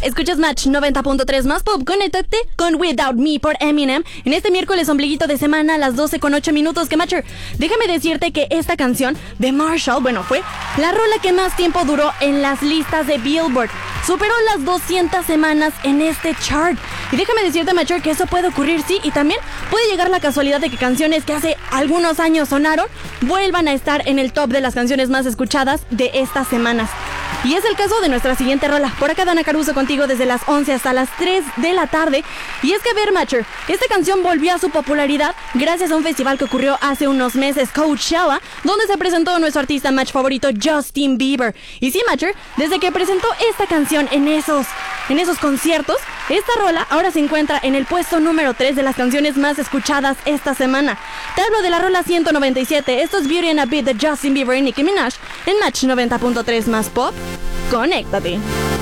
Escuchas Match 90.3 más pop. Conéctate con Without Me por Eminem. En este miércoles ombliguito de semana a las 12:08. Que Matcher, déjame decirte que esta canción de Marshall, fue la rola que más tiempo duró en las listas de Billboard. Superó las 200 semanas en este chart. Y déjame decirte, Matcher, que eso puede ocurrir, sí. Y también puede llegar la casualidad de que canciones que hace algunos años sonaron vuelvan a estar en el top de las canciones más escuchadas de estas semanas. Y es el caso de nuestra siguiente rola. Por acá Dana Caruso contigo desde las 11 hasta las 3 de la tarde. Y es que ver, Matcher, esta canción volvió a su popularidad gracias a un festival que ocurrió hace unos meses, Coachella, donde se presentó nuestro artista match favorito, Justin Bieber. Y sí, Matcher, desde que presentó esta canción en esos conciertos, esta rola ahora se encuentra en el puesto número 3 de las canciones más escuchadas esta semana. Te hablo de la rola 197. Esto es Beauty and a Beat de Justin Bieber y Nicki Minaj en Match 90.3 más pop. Conéctate.